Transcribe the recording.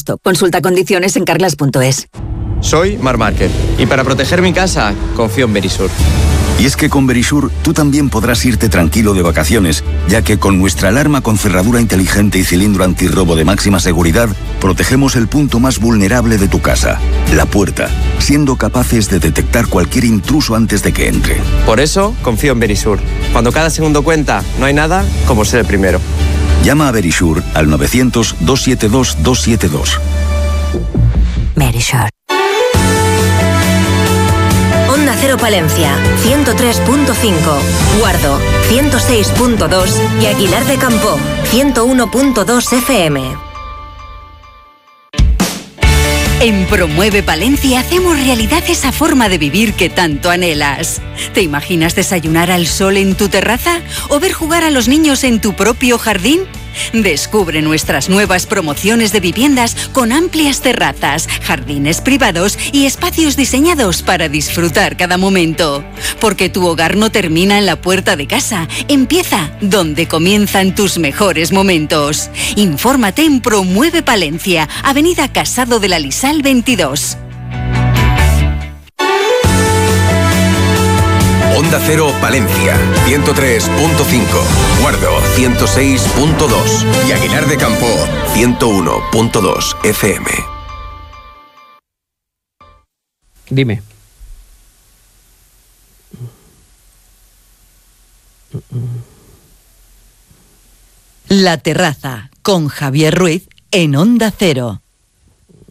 agosto. Consulta condiciones en carglass.es. Soy Mar Márquez y para proteger mi casa confío en Verisur. Y es que con Verisur tú también podrás irte tranquilo de vacaciones, ya que con nuestra alarma con cerradura inteligente y cilindro antirrobo de máxima seguridad, protegemos el punto más vulnerable de tu casa, la puerta, siendo capaces de detectar cualquier intruso antes de que entre. Por eso confío en Verisur. Cuando cada segundo cuenta, no hay nada como ser el primero. Llama a Verisur al 900-272-272. Verisur. Onda Cero Palencia, 103.5, Guardo, 106.2 y Aguilar de Campoo, 101.2 FM. En Promueve Palencia hacemos realidad esa forma de vivir que tanto anhelas. ¿Te imaginas desayunar al sol en tu terraza o ver jugar a los niños en tu propio jardín? Descubre nuestras nuevas promociones de viviendas con amplias terrazas, jardines privados y espacios diseñados para disfrutar cada momento. Porque tu hogar no termina en la puerta de casa, empieza donde comienzan tus mejores momentos. Infórmate en Promueve Palencia, Avenida Casado de la Lisal 22. Onda Cero Palencia, 103.5, Guardo, 106.2 y Aguilar de Campoo, 101.2 FM. Dime. La Terraza, con Javier Ruiz, en Onda Cero.